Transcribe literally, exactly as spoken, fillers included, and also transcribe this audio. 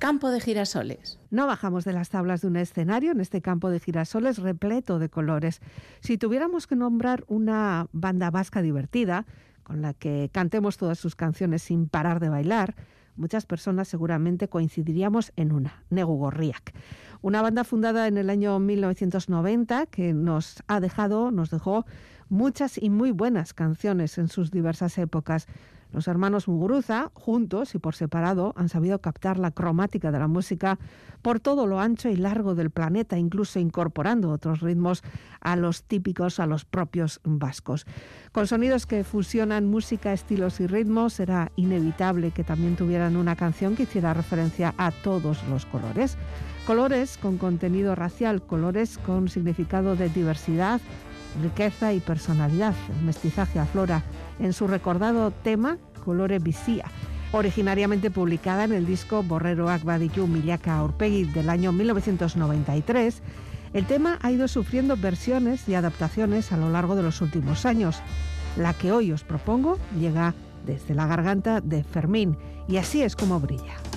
campo de girasoles. No bajamos de las tablas de un escenario en este campo de girasoles repleto de colores. Si tuviéramos que nombrar una banda vasca divertida, con la que cantemos todas sus canciones sin parar de bailar, muchas personas seguramente coincidiríamos en una, Negu Gorriak. Una banda fundada en el año mil novecientos noventa que nos ha dejado, nos dejó muchas y muy buenas canciones en sus diversas épocas. Los hermanos Muguruza, juntos y por separado, han sabido captar la cromática de la música por todo lo ancho y largo del planeta, incluso incorporando otros ritmos a los típicos, a los propios vascos. Con sonidos que fusionan música, estilos y ritmos, era inevitable que también tuvieran una canción que hiciera referencia a todos los colores. Colores con contenido racial, colores con significado de diversidad, riqueza y personalidad. El mestizaje aflora en su recordado tema Colore Bizia, originariamente publicada en el disco Borreroak Baditu Milaka Aurpegi del año mil novecientos noventa y tres. El tema ha ido sufriendo versiones y adaptaciones a lo largo de los últimos años. La que hoy os propongo llega desde la garganta de Fermín, y así es como brilla.